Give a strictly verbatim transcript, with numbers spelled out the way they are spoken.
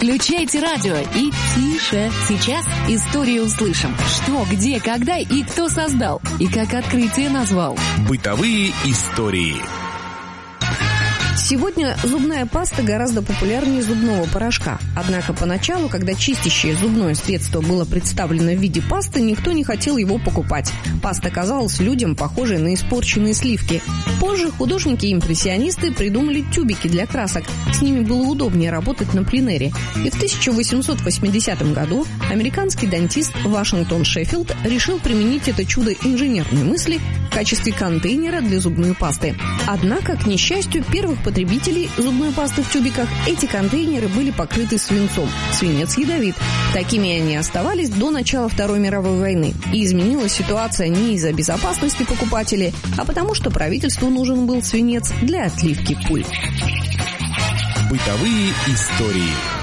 Включайте радио и тише. Сейчас историю услышим. Что, где, когда и кто создал. И как открытие назвал. Бытовые истории. Сегодня зубная паста гораздо популярнее зубного порошка. Однако поначалу, когда чистящее зубное средство было представлено в виде пасты, никто не хотел его покупать. Паста казалась людям похожей на испорченные сливки. Позже художники и импрессионисты придумали тюбики для красок. С ними было удобнее работать на пленэре. И в тысяча восемьсот восьмидесятом году американский дантист Вашингтон Шеффилд решил применить это чудо инженерной мысли в качестве контейнера для зубной пасты. Однако, к несчастью, первых потребителей зубной пасты в тюбиках эти контейнеры были покрыты свинцом. Свинец ядовит. Такими они оставались до начала Второй мировой войны. И изменилась ситуация не из-за безопасности покупателей, а потому что правительству нужен был свинец для отливки пуль. Бытовые истории.